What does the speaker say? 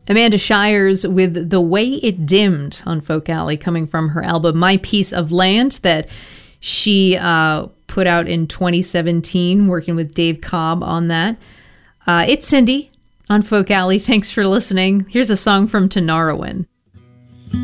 Amanda Shires with The Way It Dimmed on Folk Alley, coming from her album My Piece of Land that she put out in 2017, working with Dave Cobb on that. It's Cindy on Folk Alley. Thanks for listening. Here's a song from Tinariwen.